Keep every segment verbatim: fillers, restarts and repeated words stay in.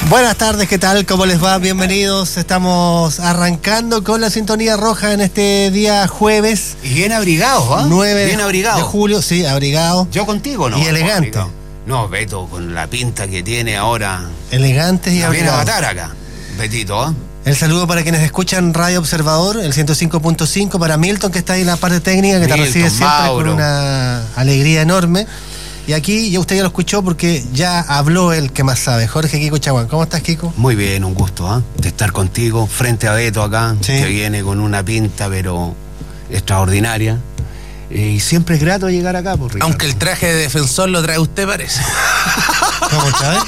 Buenas tardes, ¿qué tal? ¿Cómo les va? Bienvenidos. Estamos arrancando con la sintonía roja en este día jueves. Y bien abrigados, ¿ah? ¿eh? nueve bien abrigado. de julio, sí, abrigado. Yo contigo, ¿no? Y elegante. Abrigado. No, Beto, con la pinta que tiene ahora. Elegantes y la viene a abrigados. matar acá, Betito, ¿ah? ¿eh? El saludo para quienes escuchan Radio Observador, el ciento cinco punto cinco, para Milton, que está ahí en la parte técnica, que Milton, te recibe siempre Mauro. con una alegría enorme. Y aquí ya usted ya lo escuchó porque ya habló el que más sabe, Jorge Kiko Chaguán. ¿Cómo estás, Kiko? Muy bien, un gusto, ¿ah? ¿eh? De estar contigo frente a Beto acá, Sí. que viene con una pinta, pero extraordinaria. Eh, y siempre es grato llegar acá, por Ricardo. Aunque el traje de defensor lo trae usted, parece. ¿Cómo, Chávez?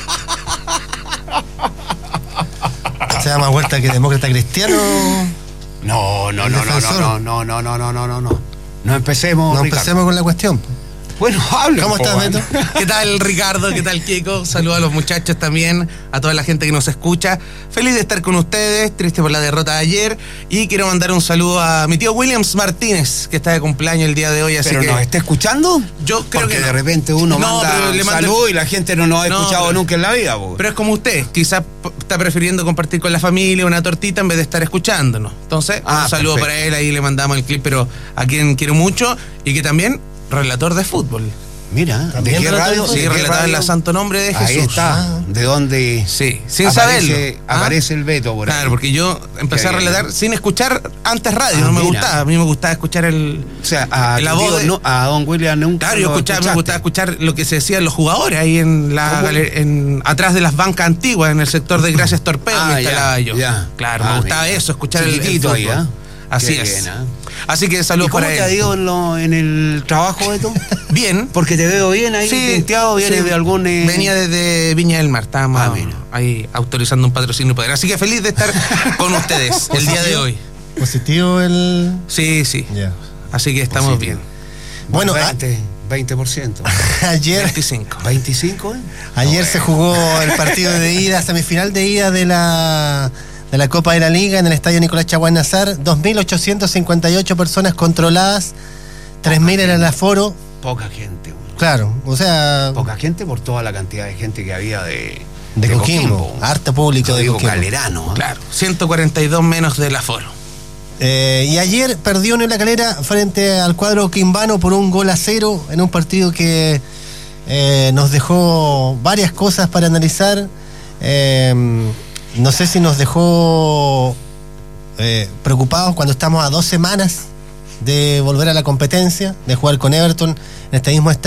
Se da más vuelta que demócrata cristiano. No, no, no, no, defensor. no, no, no, no, no, no, no, no. No empecemos, No Ricardo. empecemos con la cuestión. Bueno, habla. ¿Cómo po, estás, ¿eh? Beto? ¿Qué tal, Ricardo? ¿Qué tal, Kiko? Saludos a los muchachos también, a toda la gente que nos escucha. Feliz de estar con ustedes, triste por la derrota de ayer. Y quiero mandar un saludo a mi tío Williams Martínez, que está de cumpleaños el día de hoy. Así ¿Pero que nos está escuchando? yo creo Porque que de no. repente uno No, manda pero le mando- salud y la gente no nos ha No, escuchado pero- nunca en la vida, po. Pero es como usted, quizás p- está prefiriendo compartir con la familia una tortita en vez de estar escuchándonos. Entonces, Ah, un saludo perfecto. para él, ahí le mandamos el clip, pero a quien quiero mucho y que también relator de fútbol. Mira, ¿de ¿También qué relator de radio? fútbol? Sí, ¿De qué relatado en radio? la Santo Nombre de Jesús. Ahí está, Ah. de dónde Sí, sin aparece, saberlo. ¿Ah? aparece el Beto por ahí. Claro, porque yo empecé Qué a bien. relatar sin escuchar antes radio, Ah, no me mira. gustaba, a mí me gustaba escuchar el... O sea, a, La tu voz tío de- no- a don William nunca Claro, yo lo escuchaba, me escuchaste. gustaba escuchar lo que se decían los jugadores ahí en la ¿Cómo? galer- en, atrás de las bancas antiguas, en el sector de Gracias Torpedo, Ah, me instalaba ya, yo. ya. Claro, Ah, me gustaba mira. eso, escuchar el, el Chiquitito ahí, fútbol. ¿ah? Así Qué es. bien, ¿ah? Así que ¿Y saludos cómo para te ha él. ido en, lo- en el trabajo, Beto? Bien. Porque te veo bien ahí, pinteado, vienes sí. de algún... eh, Venía desde Viña del Mar, estábamos Ah, mira. ahí autorizando un patrocinio poder. Así que feliz de estar con ustedes el día de hoy. Positivo el... Sí, sí. Ya. Así que estamos Positivo. bien. Bueno, veinte, veinte por ciento. ayer... veinticinco. ¿veinticinco? ¿eh? Ayer No, se eh. jugó el partido de ida, semifinal de ida de la, de la Copa de la Liga en el estadio Nicolás Chaguán Nazar. dos mil ochocientas cincuenta y ocho personas controladas, tres mil era el aforo. Poca gente, güey. Claro, o sea, Poca gente por toda la cantidad de gente que había de, de Coquimbo, harto público de Digo, Coquimbo. Calderano, ¿eh? Claro, ciento cuarenta y dos menos del aforo. Eh, y ayer perdió en la Calera frente al cuadro quimbano por un gol a cero en un partido que eh, nos dejó varias cosas para analizar. Eh, no sé si nos dejó eh, preocupados cuando estamos a dos semanas de volver a la competencia, de jugar con Everton en este mismo estadio.